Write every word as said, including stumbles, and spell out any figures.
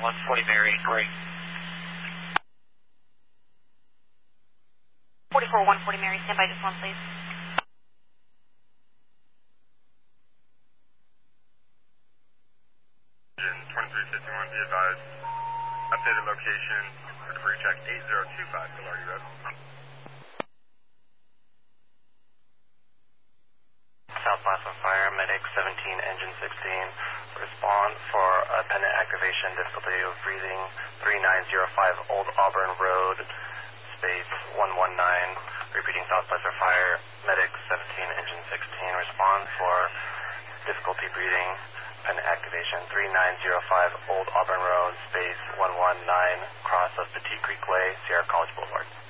one forty Mary, great. forty-four one forty Mary, stand by just one, please. twenty-three fifty-one, be advised. Updated location, free check eight zero two five, Philardy Road. South Boston Fire, Medic seventeen, Engine sixteen. Respond for appendant activation, difficulty of breathing, three nine zero five Old Auburn Road, space one one nine. Repeating South Boston Fire, Medic seventeen, Engine sixteen. Respond for difficulty breathing, appendant activation, three nine zero five Old Auburn Road, space one one nine, cross of Petite Creek Way, Sierra College Boulevard.